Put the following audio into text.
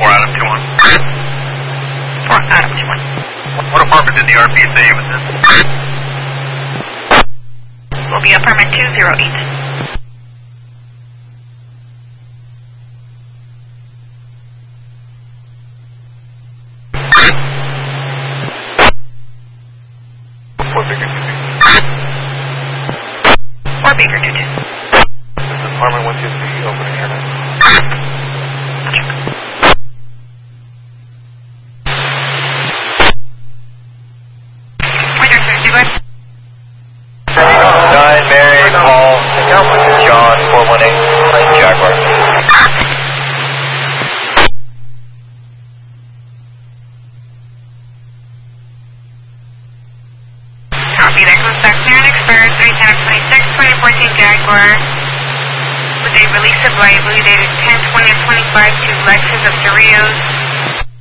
Adam 2-1. 4 Adam 2-1. What apartment did the RP say it was in? Will be apartment 208. Or Baker 22. This is apartment 123, opening air. Mary, Paul, John, 418, Jaguar. Copy, that goes back clear and expired 310 of 26, 2014 Jaguar with a release of liability dated 10